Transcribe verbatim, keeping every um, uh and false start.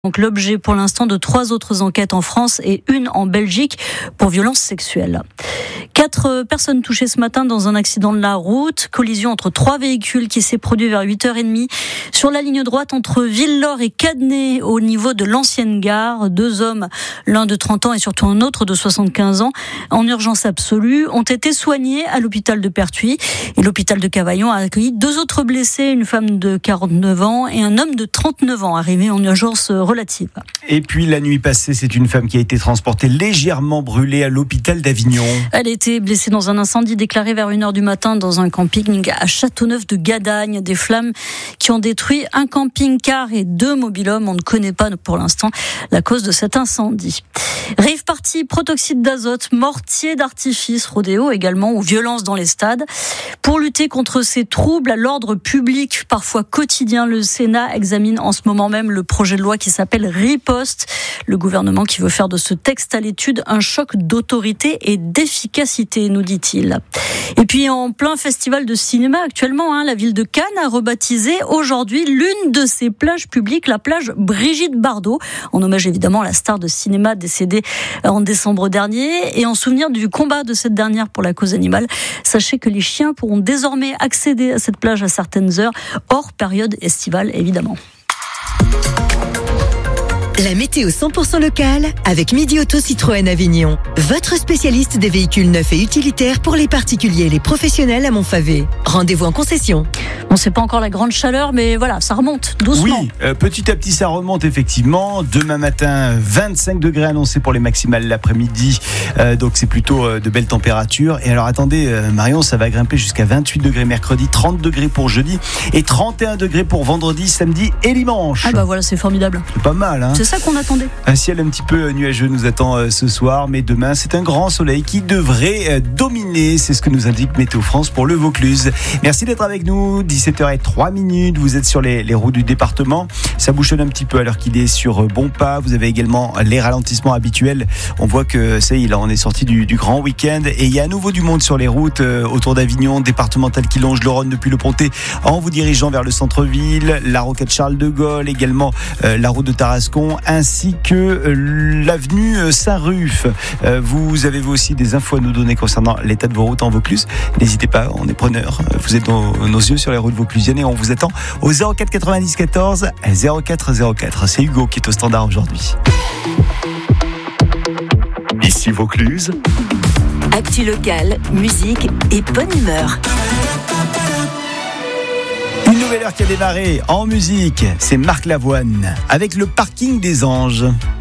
Donc l'objet pour l'instant de trois autres enquêtes en France et une en Belgique pour violences sexuelles. Quatre personnes touchées ce matin dans un accident de la route. Collision entre trois véhicules qui s'est produit vers huit heures trente sur la ligne droite entre Villelaure et Cadenet au niveau de l'ancienne gare. Deux hommes, l'un de trente ans et surtout un autre de soixante-quinze ans, en urgence absolue, ont été soignés à l'hôpital de Pertuis. Et l'hôpital de Cavaillon a accueilli deux autres blessés, une femme de quarante-neuf ans et un homme de trente-neuf ans, arrivés en urgence relative. Et puis la nuit passée, c'est une femme qui a été transportée légèrement brûlée à l'hôpital d'Avignon. Elle a été blessée dans un incendie déclaré vers une heure du matin dans un camping à Châteauneuf de Gadagne. Des flammes qui ont détruit un camping-car et deux mobil-hommes. On ne connaît pas pour l'instant la cause de cet incendie. Rave party, protoxyde d'azote, mortier d'artifice, rodéo également ou violence dans les stades. Pour lutter contre ces troubles à l'ordre public, parfois quotidien, le Sénat examine en ce moment même le projet de loi qui s'appelle Riposte. Le gouvernement qui veut faire de ce texte à l'étude un choc d'autorité et d'efficacité, nous dit-il. Et puis en plein festival de cinéma actuellement, hein, la ville de Cannes a rebaptisé aujourd'hui l'une de ses plages publiques, la plage Brigitte Bardot, en hommage évidemment à la star de cinéma décédée en décembre dernier. Et en souvenir du combat de cette dernière pour la cause animale, sachez que les chiens pourront désormais accéder à cette plage à certaines heures, hors période estivale évidemment. La météo cent pour cent locale avec Midi Auto Citroën Avignon. Votre spécialiste des véhicules neufs et utilitaires pour les particuliers et les professionnels à Montfavet. Rendez-vous en concession. Bon, c'est pas encore la grande chaleur, mais voilà, ça remonte doucement. Oui, euh, petit à petit, ça remonte effectivement. Demain matin, vingt-cinq degrés annoncés pour les maximales l'après-midi. Euh, donc c'est plutôt euh, de belles températures. Et alors attendez, euh, Marion, ça va grimper jusqu'à vingt-huit degrés mercredi, trente degrés pour jeudi et trente et un degrés pour vendredi, samedi et dimanche. Ah bah voilà, c'est formidable. C'est pas mal, hein. C'est ça qu'on attendait. Un ciel un petit peu nuageux nous attend euh, ce soir, mais demain c'est un grand soleil qui devrait euh, dominer. C'est ce que nous indique Météo France pour le Vaucluse. Merci d'être avec nous. dix-sept heures zéro trois minutes. Vous êtes sur les, les routes du département. Ça bouchonne un petit peu à l'heure qu'il est sur Bonpas. Vous avez également les ralentissements habituels. On voit que ça y est, là, on est sorti du, du grand week-end et il y a à nouveau du monde sur les routes euh, autour d'Avignon, départementale qui longe le Rhône depuis le Pontet en vous dirigeant vers le centre-ville, la rocade Charles de Gaulle, également euh, la route de Tarascon, ainsi que euh, l'avenue Saint-Ruf. Euh, vous avez vous aussi des infos à nous donner concernant l'état de vos routes en Vaucluse. N'hésitez pas, on est preneurs. Vous êtes dans nos yeux sur les routes vauclusiennes et on vous attend au zéro quatre quatre-vingt-dix quatorze zéro quatre zéro quatre. C'est Hugo qui est au standard aujourd'hui. Ici Vaucluse. Actu locale, musique et bonne humeur. Une nouvelle heure qui a démarré en musique, c'est Marc Lavoine avec le Parking des Anges.